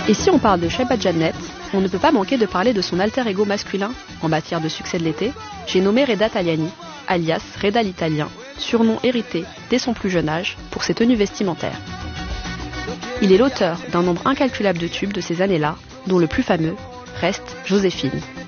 Et si on parle de Shaiba Jannet, on ne peut pas manquer de parler de son alter ego masculin en matière de succès de l'été. J'ai nommé Reda Taliani, alias Reda l'Italien, surnom hérité dès son plus jeune âge pour ses tenues vestimentaires. Il est l'auteur d'un nombre incalculable de tubes de ces années-là, dont le plus fameux reste Joséphine.